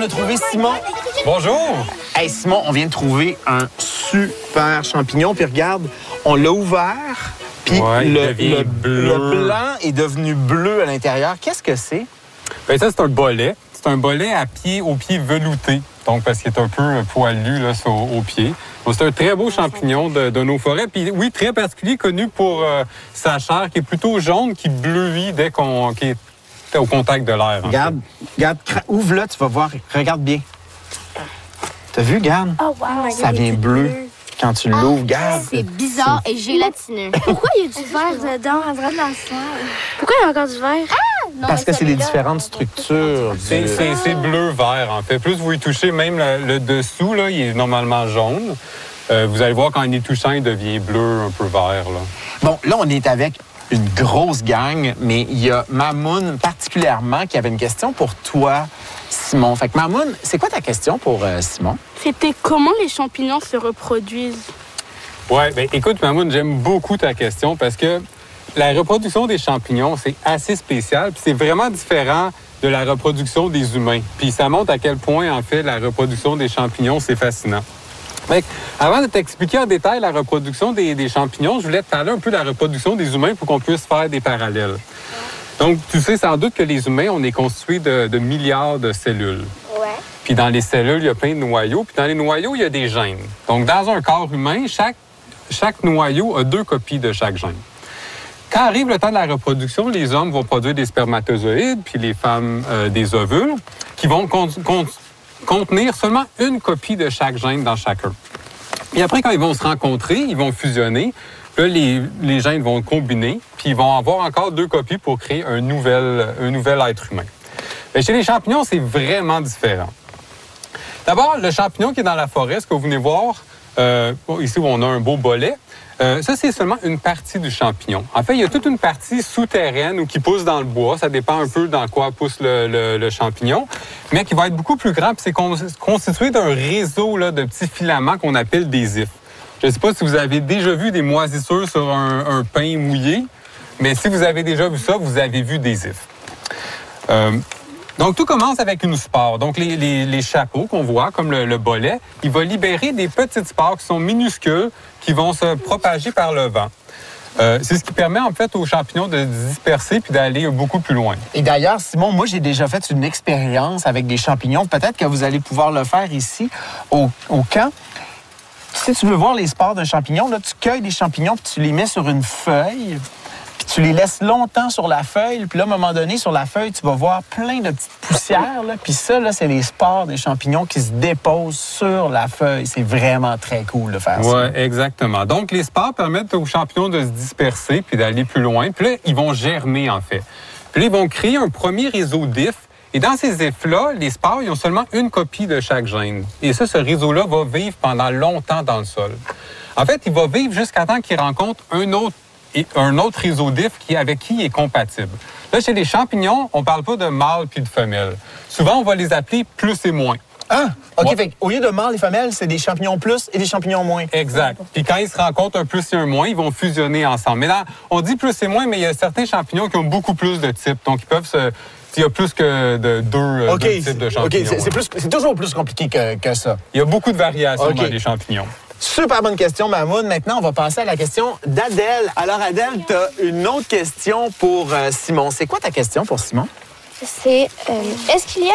a trouvé Simon. Bonjour! Hey Simon, on vient de trouver un super champignon. Puis regarde, on l'a ouvert. Puis le blanc est devenu bleu à l'intérieur. Qu'est-ce que c'est? Bien, ça, c'est un bolet. C'est un bolet au pied velouté. Donc, parce qu'il est un peu poilu là, au pied. Donc, c'est un très beau champignon de nos forêts. Puis oui, très particulier, connu pour sa chair qui est plutôt jaune, qui bleuit dès qu'il est au contact de l'air. Regarde, ouvre-le, tu vas voir. Regarde bien. T'as vu, regarde? Oh, wow, ça vient bleu. Quand tu l'ouvres, regarde. C'est bizarre et gélatineux. Pourquoi il y a du verre dedans, en vrai, dans le sol? Pourquoi il y a encore du verre? Parce que c'est les différentes structures. C'est bleu-vert, en fait. Plus vous y touchez, même le dessous, là, il est normalement jaune. Vous allez voir, quand il est touchant, il devient bleu, un peu vert. Là. Bon, là, on est avec une grosse gang, mais il y a Mamoun particulièrement qui avait une question pour toi, Simon. Fait que Mamoun, c'est quoi ta question pour Simon? C'était comment les champignons se reproduisent? Oui, bien écoute, Mamoun, j'aime beaucoup ta question parce que la reproduction des champignons, c'est assez spécial, puis c'est vraiment différent de la reproduction des humains. Puis ça montre à quel point, en fait, la reproduction des champignons, c'est fascinant. Fait, avant de t'expliquer en détail la reproduction des champignons, je voulais te parler un peu de la reproduction des humains pour qu'on puisse faire des parallèles. Donc, tu sais sans doute que les humains, on est constitués de milliards de cellules. Ouais. Puis dans les cellules, il y a plein de noyaux. Puis dans les noyaux, il y a des gènes. Donc, dans un corps humain, chaque noyau a 2 copies de chaque gène. Quand arrive le temps de la reproduction, les hommes vont produire des spermatozoïdes, puis les femmes des ovules, qui vont contenir seulement 1 copie de chaque gène dans chacun. Et après, quand ils vont se rencontrer, ils vont fusionner. Là, les gènes vont combiner, puis ils vont avoir encore 2 copies pour créer un nouvel être humain. Mais chez les champignons, c'est vraiment différent. D'abord, le champignon qui est dans la forêt, ce que vous venez voir, ici où on a un beau bolet, ça, c'est seulement une partie du champignon. En fait, il y a toute une partie souterraine ou qui pousse dans le bois. Ça dépend un peu dans quoi pousse le champignon, mais qui va être beaucoup plus grand. Puis c'est constitué d'un réseau là, de petits filaments qu'on appelle des ifs. Je ne sais pas si vous avez déjà vu des moisissures sur un pain mouillé, mais si vous avez déjà vu ça, vous avez vu des ifs. Donc, tout commence avec une spore. Donc, les chapeaux qu'on voit, comme le bolet, il va libérer des petites spores qui sont minuscules, qui vont se propager par le vent. C'est ce qui permet, en fait, aux champignons de se disperser puis d'aller beaucoup plus loin. Et d'ailleurs, Simon, moi, j'ai déjà fait une expérience avec des champignons. Peut-être que vous allez pouvoir le faire ici, au camp. Si tu veux voir les spores d'un champignon, là, tu cueilles des champignons puis tu les mets sur une feuille. Puis tu les laisses longtemps sur la feuille. Puis là, à un moment donné, sur la feuille, tu vas voir plein de petites poussières. Là. Puis ça, là, c'est les spores des champignons qui se déposent sur la feuille. C'est vraiment très cool de faire ça. Oui, exactement. Donc, les spores permettent aux champignons de se disperser puis d'aller plus loin. Puis là, ils vont germer, en fait. Puis là, ils vont créer un premier réseau d'ifs. Et dans ces ifs-là, les spores, ils ont seulement 1 copie de chaque gène. Et ça, ce réseau-là va vivre pendant longtemps dans le sol. En fait, il va vivre jusqu'à temps qu'il rencontre un autre réseau d'ifs avec qui il est compatible. Là, chez les champignons, on ne parle pas de mâle puis de femelle. Souvent, on va les appeler plus et moins. Ah, OK. Ouais. Fait au lieu de mâles et femelles, c'est des champignons plus et des champignons moins. Exact. Puis quand ils se rencontrent un plus et un moins, ils vont fusionner ensemble. Mais là, on dit plus et moins, mais il y a certains champignons qui ont beaucoup plus de types. Donc, ils peuvent se... Il y a plus que deux types de champignons. OK, c'est toujours plus compliqué que ça. Il y a beaucoup de variations dans les champignons. Super bonne question, Mamoun. Maintenant, on va passer à la question d'Adèle. Alors, Adèle, tu as une autre question pour Simon. C'est quoi ta question pour Simon? C'est, est-ce qu'il y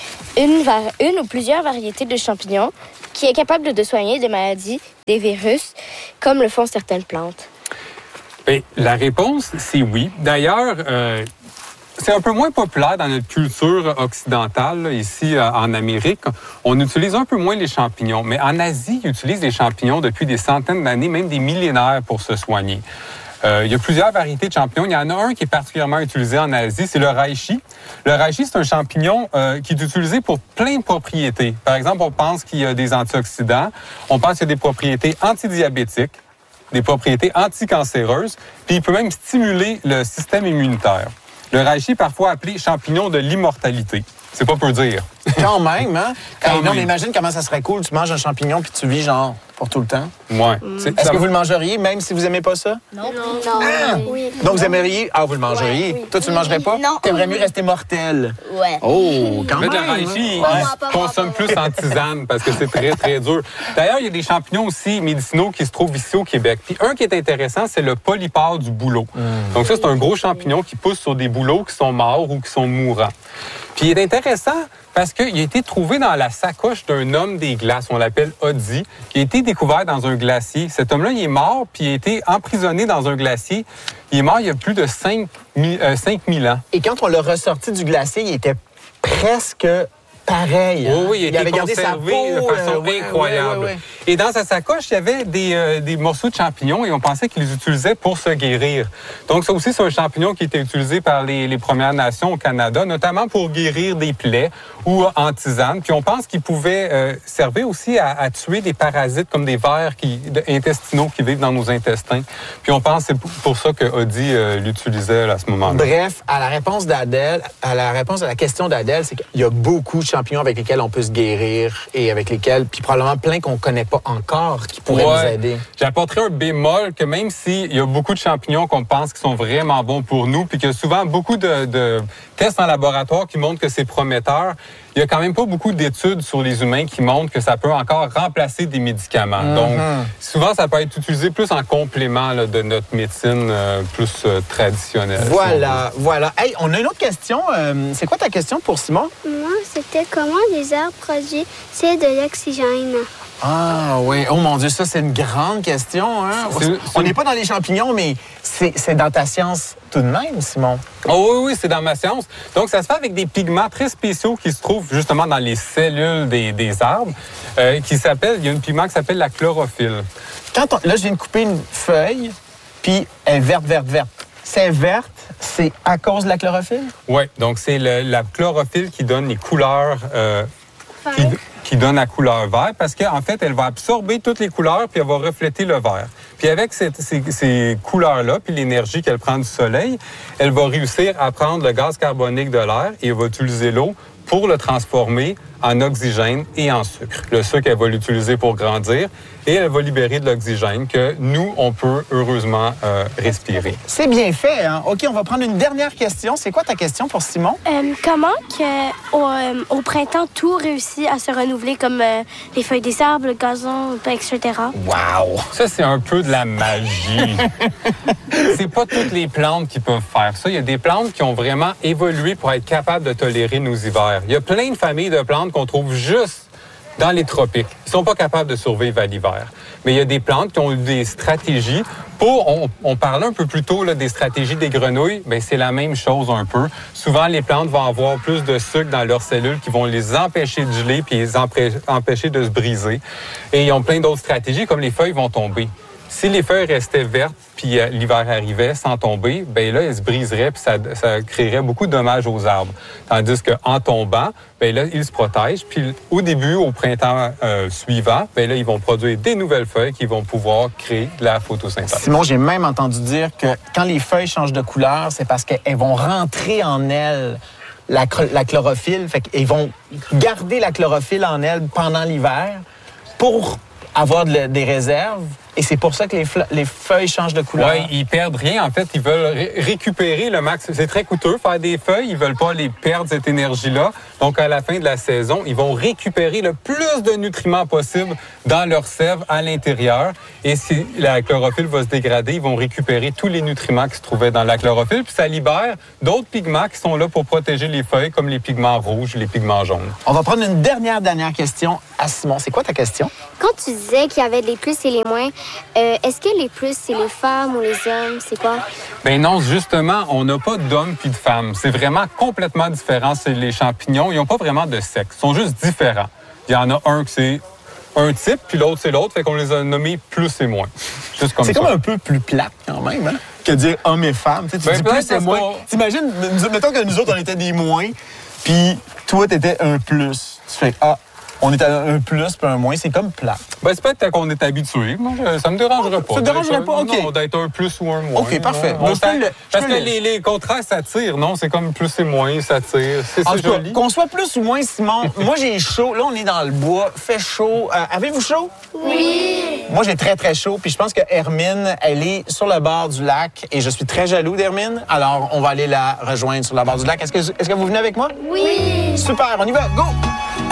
a une ou plusieurs variétés de champignons qui est capable de soigner des maladies, des virus, comme le font certaines plantes? Bien, la réponse, c'est oui. D'ailleurs, c'est un peu moins populaire dans notre culture occidentale, là, ici en Amérique. On utilise un peu moins les champignons. Mais en Asie, ils utilisent les champignons depuis des centaines d'années, même des millénaires pour se soigner. Il y a plusieurs variétés de champignons. Il y en a un qui est particulièrement utilisé en Asie, c'est le reishi. Le reishi, c'est un champignon qui est utilisé pour plein de propriétés. Par exemple, on pense qu'il y a des antioxydants. On pense qu'il y a des propriétés antidiabétiques, des propriétés anticancéreuses, puis il peut même stimuler le système immunitaire. Le reishi est parfois appelé champignon de l'immortalité. C'est pas peu dire. Quand même, hein? Quand Non, même. mais imagine comment ça serait cool. Tu manges un champignon puis tu vis genre pour tout le temps? Ouais. Est-ce que vous le mangeriez, même si vous n'aimez pas ça? Non. Oui. Donc, vous aimeriez... Ah, vous le mangeriez? Ouais, oui. Toi, tu le mangerais pas? Non. T'aimerais mieux rester mortel? Ouais. Oh, quand Mais même! de la Reishi, hein? ils consomment plus en tisane parce que c'est très, très dur. D'ailleurs, il y a des champignons aussi médicinaux qui se trouvent ici au Québec. Puis un qui est intéressant, c'est le polypore du bouleau. Donc ça, c'est un gros champignon qui pousse sur des bouleaux qui sont morts ou qui sont mourants. Puis il est intéressant parce qu'il a été trouvé dans la sacoche d'un homme des glaces, on l'appelle Oddi, qui a été découvert dans un glacier. Cet homme-là, il est mort, puis il a été emprisonné dans un glacier. Il est mort il y a plus de 5000 ans. Et quand on l'a ressorti du glacier, il était presque pareil. Hein? Oui, il avait était gardé sa conservé peau, de façon incroyable. ouais. Et dans sa sacoche, il y avait des morceaux de champignons et on pensait qu'ils les utilisaient pour se guérir. Donc, ça aussi, c'est un champignon qui était utilisé par les Premières Nations au Canada, notamment pour guérir des plaies ou en tisane. Puis on pense qu'il pouvait servir aussi à tuer des parasites comme des vers intestinaux qui vivent dans nos intestins. Puis on pense que c'est pour ça que Oddi l'utilisait à ce moment-là. Bref, à la réponse à la question d'Adèle, c'est qu'il y a beaucoup de champignons avec lesquels on peut se guérir et avec lesquels, puis probablement plein qu'on connaît pas encore qui pourraient nous aider. J'apporterai un bémol que même s'il y a beaucoup de champignons qu'on pense qui sont vraiment bons pour nous, puis qu'il y a souvent beaucoup de tests en laboratoire qui montrent que c'est prometteur, il y a quand même pas beaucoup d'études sur les humains qui montrent que ça peut encore remplacer des médicaments. Donc, souvent, ça peut être utilisé plus en complément là, de notre médecine plus traditionnelle. Voilà. Hey, on a une autre question. C'est quoi ta question pour Simon? Moi, c'était comment les arbres produisent de l'oxygène? Ah oui. Oh mon Dieu, ça, c'est une grande question. Hein? On n'est pas dans les champignons, mais c'est dans ta science tout de même, Simon. Oh oui, c'est dans ma science. Donc, ça se fait avec des pigments très spéciaux qui se trouvent justement dans les cellules des arbres, il y a un pigment qui s'appelle la chlorophylle. Là, je viens de couper une feuille, puis elle est verte. C'est verte, c'est à cause de la chlorophylle? Oui, donc c'est la chlorophylle qui donne les couleurs... qui donne la couleur vert parce qu'en fait, elle va absorber toutes les couleurs puis elle va refléter le vert. Puis avec ces couleurs-là, puis l'énergie qu'elle prend du soleil, elle va réussir à prendre le gaz carbonique de l'air et elle va utiliser l'eau pour le transformer en oxygène et en sucre. Le sucre, elle va l'utiliser pour grandir et elle va libérer de l'oxygène que nous, on peut heureusement respirer. C'est bien fait, hein? OK, on va prendre une dernière question. C'est quoi ta question pour Simon? Comment au printemps, tout réussit à se renouveler comme les feuilles des arbres, le gazon, etc.? Wow! Ça, c'est un peu de la magie. C'est pas toutes les plantes qui peuvent faire ça. Il y a des plantes qui ont vraiment évolué pour être capables de tolérer nos hivers. Il y a plein de familles de plantes qu'on trouve juste dans les tropiques. Ils ne sont pas capables de survivre à l'hiver. Mais il y a des plantes qui ont eu des stratégies pour... On parlait un peu plus tôt là, des stratégies des grenouilles. Bien, c'est la même chose un peu. Souvent, les plantes vont avoir plus de sucre dans leurs cellules qui vont les empêcher de geler puis les empêcher de se briser. Et ils ont plein d'autres stratégies, comme les feuilles vont tomber. Si les feuilles restaient vertes puis l'hiver arrivait sans tomber, bien là, elles se briseraient puis ça créerait beaucoup de dommages aux arbres. Tandis qu'en tombant, bien là, ils se protègent. Puis au début, au printemps suivant, bien là, ils vont produire des nouvelles feuilles qui vont pouvoir créer de la photosynthèse. Simon, j'ai même entendu dire que quand les feuilles changent de couleur, c'est parce qu'elles vont rentrer en elles la chlorophylle. Fait qu'ils vont garder la chlorophylle en elles pendant l'hiver pour avoir des réserves. Et c'est pour ça que les feuilles changent de couleur. Oui, ils perdent rien. En fait, ils veulent récupérer le max. C'est très coûteux faire des feuilles. Ils veulent pas les perdre, cette énergie-là. Donc, à la fin de la saison, ils vont récupérer le plus de nutriments possible dans leur sève à l'intérieur. Et si la chlorophylle va se dégrader, ils vont récupérer tous les nutriments qui se trouvaient dans la chlorophylle. Puis ça libère d'autres pigments qui sont là pour protéger les feuilles, comme les pigments rouges et les pigments jaunes. On va prendre une dernière question à Simon. C'est quoi ta question? Quand tu disais qu'il y avait les plus et les moins, est-ce que les plus, c'est les femmes ou les hommes? C'est quoi? Ben non, justement, on n'a pas d'hommes puis de femmes. C'est vraiment complètement différent. C'est les champignons. Ils n'ont pas vraiment de sexe. Ils sont juste différents. Il y en a un que c'est un type, puis l'autre, c'est l'autre. Fait qu'on les a nommés plus et moins. Juste comme ça. C'est comme un peu plus plate quand même, hein? Que dire hommes et femmes. Tu dis plus et moins. T'imagines, mettons que nous autres, on était des moins, puis toi, t'étais un plus. Tu fais, on est à un plus puis un moins. C'est comme plat. Ben, c'est peut-être qu'on est habitué. Moi, ça me dérangerait pas. Ça te dérangerait pas? OK. Non, d'être un plus ou un moins. OK, parfait. Parce que les contrastes s'attirent, non? C'est comme plus et moins, s'attirent. C'est joli. Qu'on soit plus ou moins, Simon, moi, j'ai chaud. Là, on est dans le bois. Fait chaud. Avez-vous chaud? Oui! Moi, j'ai très, très chaud. Puis je pense que Hermine, elle est sur le bord du lac. Et je suis très jaloux d'Hermine. Alors, on va aller la rejoindre sur le bord du lac. Est-ce que vous venez avec moi? Oui! Super, on y va. Go!